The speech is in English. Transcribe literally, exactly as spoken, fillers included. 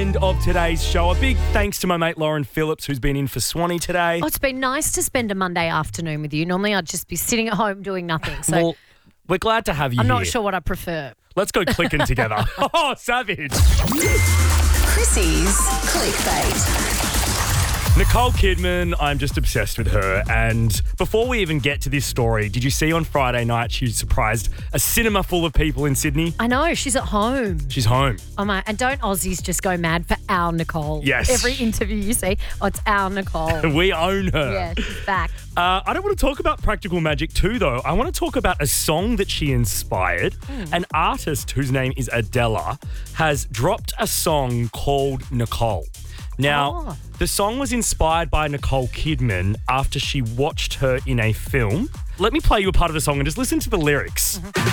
end of today's show. A big thanks to my mate Lauren Phillips, who's been in for Swanee today. Oh, it's been nice to spend a Monday afternoon with you. Normally I'd just be sitting at home doing nothing. So Well, we're glad to have you I'm here. not sure what I prefer. Let's go clicking together. Oh, savage. Chrissy's Clickbait. Nicole Kidman, I'm just obsessed with her. And before we even get to this story, did you see on Friday night she surprised a cinema full of people in Sydney? I know, she's at home. She's home. Oh my, and don't Aussies just go mad for our Nicole? Yes. Every interview you see, oh, it's our Nicole. We own her. Yeah, she's back. Uh, I don't want to talk about Practical Magic too, though. I want to talk about a song that she inspired. Mm. An artist whose name is Adela has dropped a song called Nicole. Now, Oh. the song was inspired by Nicole Kidman after she watched her in a film. Let me play you a part of the song and just listen to the lyrics.